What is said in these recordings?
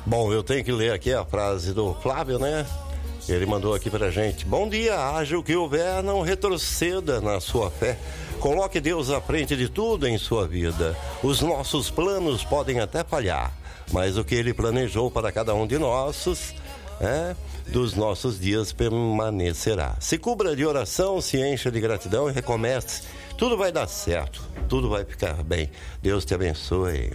Bom, eu tenho que ler aqui a frase do Flávio, né? Ele mandou aqui pra gente: bom dia, haja o que houver, não retroceda na sua fé. Coloque Deus à frente de tudo em sua vida. Os nossos planos podem até falhar, mas o que Ele planejou para cada um de nós, dos nossos dias permanecerá. Se cubra de oração, se encha de gratidão e recomece. Tudo vai dar certo, tudo vai ficar bem. Deus te abençoe.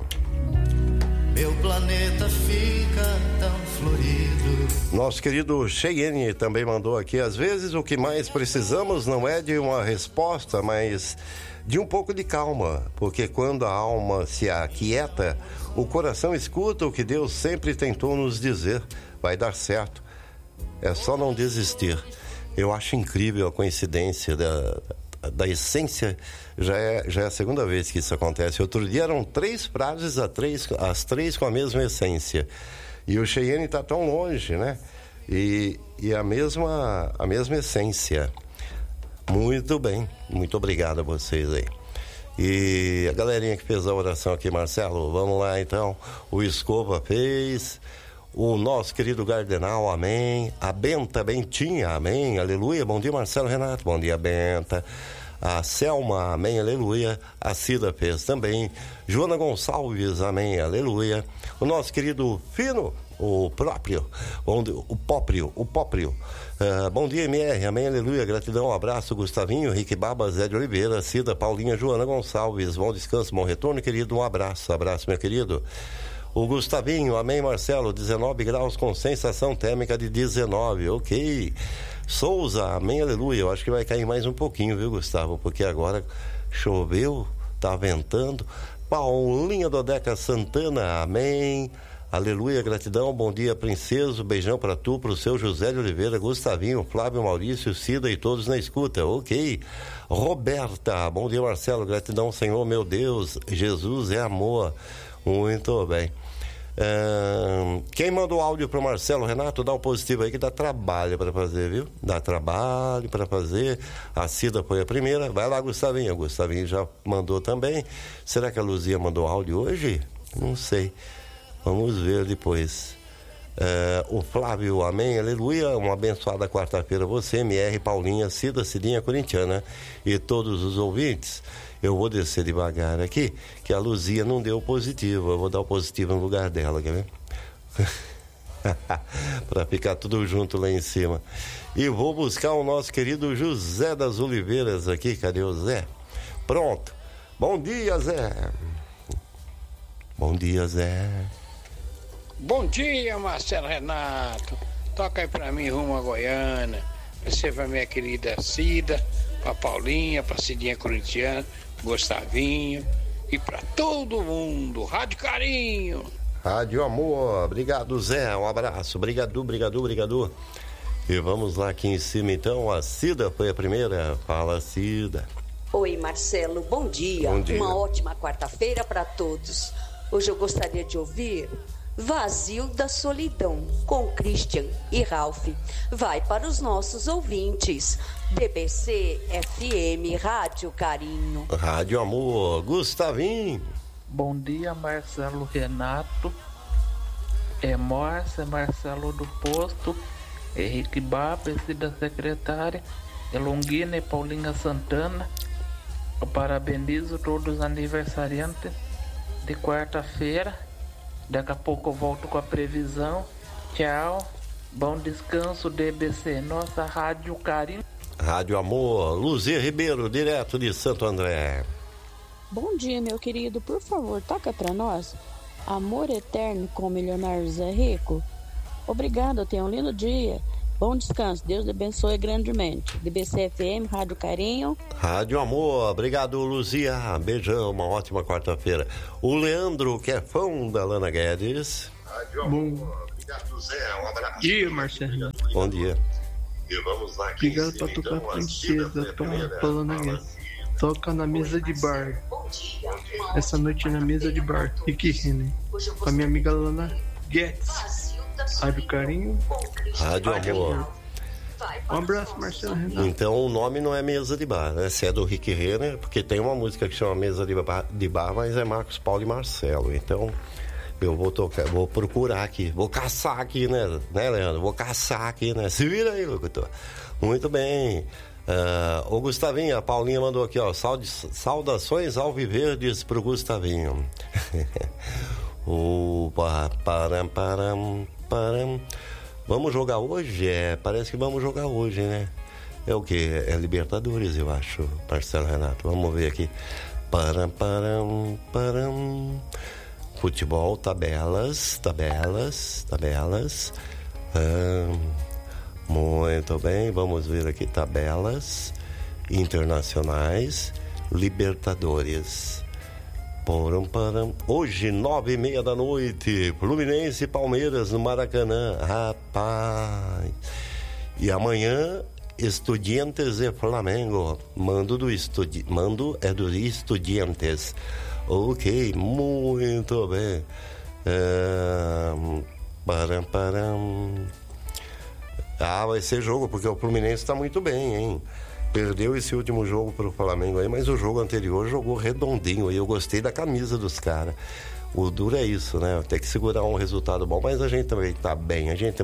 Meu planeta fica tão florido. Nosso querido Cheyenne também mandou aqui: às vezes o que mais precisamos não é de uma resposta, mas de um pouco de calma, porque quando a alma se aquieta, o coração escuta o que Deus sempre tentou nos dizer. Vai dar certo, é só não desistir. Eu acho incrível a coincidência da essência. Já é a segunda vez que isso acontece. Outro dia eram 3 frases, as três com a mesma essência. E o Cheyenne está tão longe, né? E a mesma essência. Muito bem, muito obrigado a vocês aí. E a galerinha que fez a oração aqui, Marcelo, vamos lá então. O Escova fez, o nosso querido Gardenal, amém. A Benta Bentinha, amém, aleluia. Bom dia, Marcelo Renato, bom dia, Benta. A Selma, amém, aleluia. A Cida fez também. Joana Gonçalves, amém, aleluia. O nosso querido Fino, o próprio, o Póprio. Bom dia, MR, amém, aleluia. Gratidão, um abraço, Gustavinho, Rick Baba, Zé de Oliveira, Cida, Paulinha, Joana Gonçalves. Bom descanso, bom retorno, querido. Um abraço, meu querido. O Gustavinho, amém, Marcelo, 19 graus com sensação térmica de 19, ok. Souza, amém, aleluia. Eu acho que vai cair mais um pouquinho, viu, Gustavo? Porque agora choveu, tá ventando. Paulinha Dodeca Santana, amém, aleluia, gratidão. Bom dia, princeso, beijão pra tu, pro seu José de Oliveira, Gustavinho, Flávio, Maurício, Cida e todos na escuta, ok. Roberta, bom dia, Marcelo, gratidão, Senhor, meu Deus, Jesus é amor. Muito bem. Quem mandou áudio pro Marcelo Renato, dá um positivo aí que dá trabalho para fazer, viu? Dá trabalho para fazer. A Cida foi a primeira. Vai lá, Gustavinho. O Gustavinho já mandou também. Será que a Luzia mandou áudio hoje? Não sei. Vamos ver depois. O Flávio, amém, aleluia. Uma abençoada quarta-feira você, MR, Paulinha, Cida, Cidinha Corintiana e todos os ouvintes. Eu vou descer devagar aqui, que a Luzia não deu positivo. Eu vou dar o positivo no lugar dela, quer ver? Para ficar tudo junto lá em cima. E vou buscar o nosso querido José das Oliveiras aqui. Cadê o Zé? Pronto. Bom dia, Zé. Bom dia, Zé. Bom dia, Marcelo Renato. Toca aí pra mim rumo a Goiânia. Você vai, minha querida Cida, pra Paulinha, pra Cidinha Corintiana, Gustavinho e pra todo mundo. Rádio Carinho. Rádio Amor. Obrigado, Zé. Um abraço. Obrigado. E vamos lá aqui em cima então. A Cida foi a primeira. Fala, Cida. Oi, Marcelo. Bom dia. Bom dia. Uma ótima quarta-feira para todos. Hoje eu gostaria de ouvir Vazio da Solidão, com Christian e Ralph. Vai para os nossos ouvintes. BBC FM Rádio Carinho. Rádio Amor. Gustavinho. Bom dia, Marcelo Renato. Márcia, Marcelo do Posto, Henrique Baba, da secretária, Elongina e Paulinha Santana. Eu parabenizo todos os aniversariantes de quarta-feira. Daqui a pouco eu volto com a previsão. Tchau. Bom descanso, DBC, nossa Rádio Carinho. Rádio Amor. Luzia Ribeiro, direto de Santo André. Bom dia, meu querido. Por favor, toca pra nós Amor Eterno com o Milionário Zé Rico. Obrigado, tenha um lindo dia. Bom descanso, Deus abençoe grandemente. DBC FM, Rádio Carinho. Rádio Amor, obrigado, Luzia. Beijão, uma ótima quarta-feira. O Leandro, que é fã da Lana Guedes. Rádio Amor, obrigado, Zé. Um abraço. Bom dia, Marcelo. Bom dia. E vamos lá aqui. Obrigado pra tocar princesa, pra Lana Guedes. Toca na mesa de bar. Essa noite na mesa de bar. Rick Renner. Com a minha amiga Lana Guedes. Rádio Carinho. Rádio Amor. Um abraço, Marcelo Renato. Então o nome não é Mesa de Bar, né? Se é do Rick Renner, porque tem uma música que chama Mesa de Bar, mas é Marcos Paulo e Marcelo. Então Eu vou procurar aqui, vou caçar aqui, né, Leandro? Vou caçar aqui, né? Se vira aí, locutor. Muito bem. O Gustavinho, a Paulinha mandou aqui, ó. Saudações alviverdes pro Gustavinho. Param. Vamos jogar hoje? Parece que vamos jogar hoje, né? É o quê? É Libertadores, eu acho, Marcelo Renato. Vamos ver aqui. Param. Futebol, tabelas. Muito bem, vamos ver aqui tabelas internacionais, Libertadores. Hoje, 9:30 da noite, Fluminense e Palmeiras no Maracanã. Rapaz. E amanhã, Estudiantes e Flamengo. Mando é do Estudiantes. Ok, muito bem. Vai ser jogo, porque o Fluminense está muito bem, hein? Perdeu esse último jogo para o Flamengo aí, mas o jogo anterior jogou redondinho. E eu gostei da camisa dos caras. O duro é isso, né? Tem que segurar um resultado bom, mas a gente também tá bem.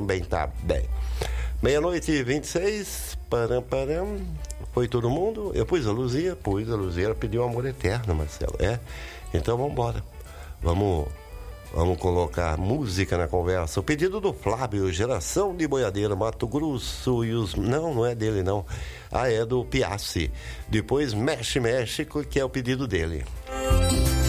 00:26. Foi todo mundo? Eu pus a Luzia? Pus a Luzia, ela pediu amor eterno, Marcelo. Então vamos embora. Vamos colocar música na conversa. O pedido do Flávio, Geração de Boiadeiro, Mato Grosso e os... Não é dele, não. É do Piassi. Depois Mexe, que é o pedido dele.